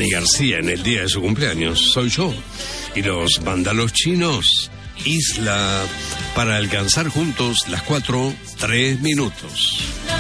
Dani García en el día de su cumpleaños. Soy yo. Y los vándalos chinos. Isla para alcanzar juntos las 4:03.